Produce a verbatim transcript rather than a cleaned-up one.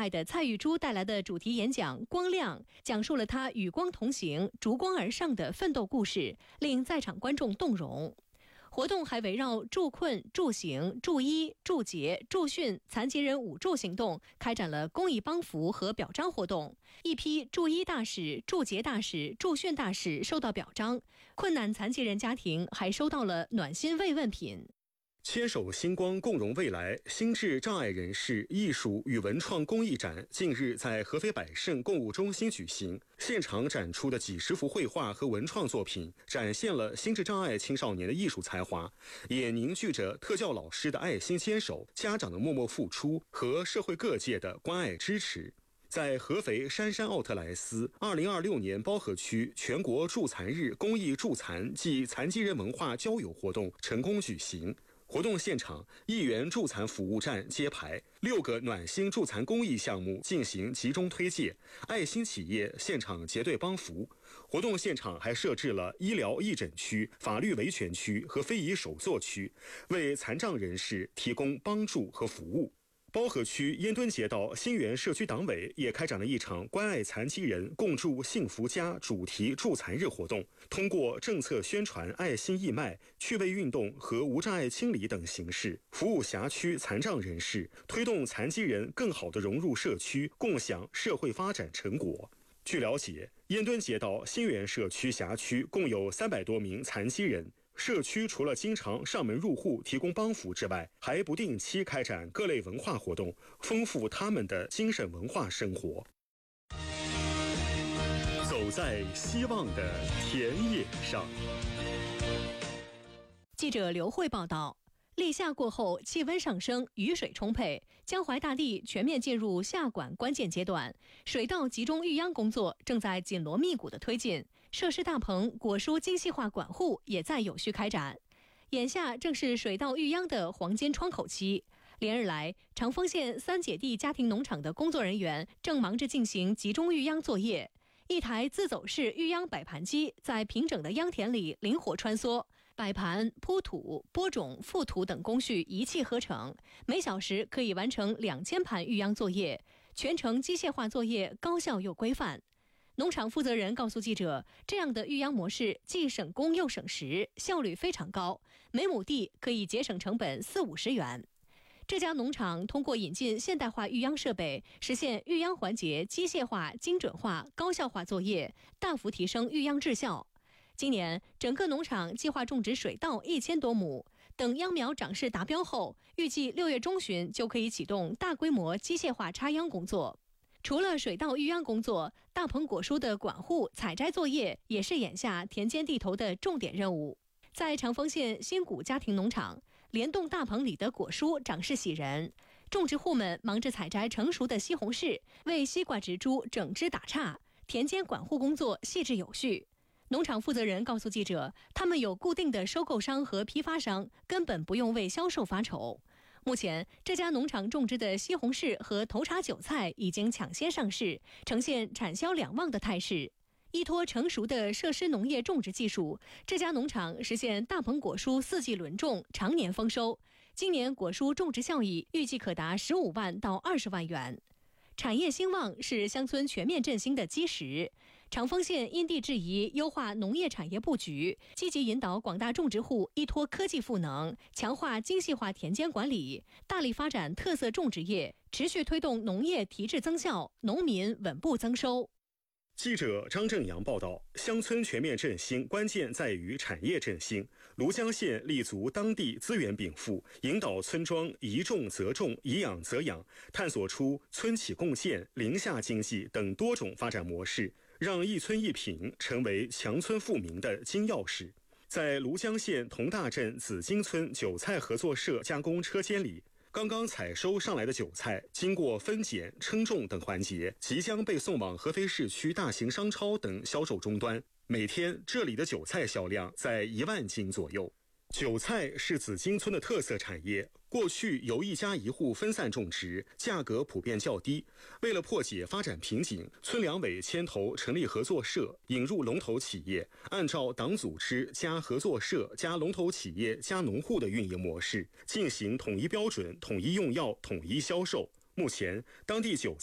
爱的蔡玉珠带来的主题演讲《光亮》，讲述了她与光同行、逐光而上的奋斗故事，令在场观众动容。活动还围绕助困、助行、助医、助解、助训残疾人五助行动开展了公益帮扶和表彰活动。一批助医大使、助解大使、助训大使受到表彰，困难残疾人家庭还收到了暖心慰问品。 牵手星光，共融未来。心智障碍人士艺术与文创公益展近日在合肥百盛购物中心举行，现场展出的几十幅绘画和文创作品，展现了心智障碍青少年的艺术才华，也凝聚着特教老师的爱心牵手、家长的默默付出和社会各界的关爱支持。在合肥杉杉奥特莱斯，二零二六年包河区全国助残日公益助残暨残疾人文化交友活动成功举行。活动现场，一元助残服务站揭牌，六个暖心助残公益项目进行集中推介，爱心企业现场结对帮扶。活动现场还设置了医疗义诊区、法律维权区和非遗手作区，为残障人士提供帮助和服务。包河区烟墩街道新源社区党委也开展了一场关爱残疾人共筑幸福家主题助残日活动，通过政策宣传、爱心义卖、趣味运动和无障碍清理等形式，服务辖区残障人士，推动残疾人更好地融入社区，共享社会发展成果。据了解，烟墩街道新源社区辖区共有三百多名残疾人。社区除了经常上门入户提供帮扶之外，还不定期开展各类文化活动，丰富他们的精神文化生活。走在希望的田野上。 记者刘慧报道。立夏过后，气温上升，雨水充沛，江淮大地全面进入下管关键阶段，水稻集中育秧工作正在紧锣密鼓的推进，设施大棚、果蔬精细化管护也在有序开展。眼下正是水稻育秧的黄金窗口期，连日来，长丰县三姐弟家庭农场的工作人员正忙着进行集中育秧作业。一台自走式育秧摆盘机在平整的秧田里灵活穿梭，摆盘、铺土、播种、覆土等工序一气呵成，每小时可以完成两千盘育秧作业，全程机械化作业，高效又规范。农场负责人告诉记者，这样的育秧模式既省工又省时，效率非常高，每亩地可以节省成本四五十元。这家农场通过引进现代化育秧设备，实现育秧环节机械化、精准化、高效化作业，大幅提升育秧质效。今年，整个农场计划种植水稻一千多亩，等秧苗长势达标后，预计六月中旬就可以启动大规模机械化插秧工作。除了水稻育秧工作，大棚果蔬的管护、采摘作业也是眼下田间地头的重点任务。在长丰县新谷家庭农场，联动大棚里的果蔬长势喜人，种植户们忙着采摘成熟的西红柿，为西瓜植株整枝打杈，田间管护工作细致有序。农场负责人告诉记者，他们有固定的收购商和批发商，根本不用为销售发愁。目前，这家农场种植的西红柿和头茬韭菜已经抢先上市，呈现产销两旺的态势。依托成熟的设施农业种植技术，这家农场实现大棚果蔬四季轮种，常年丰收。今年果蔬种植效益预计可达十五万到二十万元。产业兴旺是乡村全面振兴的基石。长丰县因地制宜优化农业产业布局，积极引导广大种植户依托科技赋能，强化精细化田间管理，大力发展特色种植业，持续推动农业提质增效，农民稳步增收。 记者张正阳报道，乡村全面振兴关键在于产业振兴。庐江县立足当地资源禀赋，引导村庄宜种则种，宜养则养，探索出村企共建、林下经济等多种发展模式，让一村一品成为强村富民的金钥匙。在庐江县同大镇紫金村韭菜合作社加工车间里，刚刚采收上来的韭菜，经过分拣、称重等环节，即将被送往合肥市区大型商超等销售终端。每天这里的韭菜销量在一万斤左右。韭菜是紫金村的特色产业，过去由一家一户分散种植，价格普遍较低。为了破解发展瓶颈，村两委牵头成立合作社，引入龙头企业，按照党组织加合作社加龙头企业加农户的运营模式，进行统一标准、统一用药、统一销售。目前，当地韭